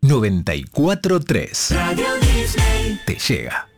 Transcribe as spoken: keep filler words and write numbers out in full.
noventa y cuatro punto tres. Radio Disney. Te llega.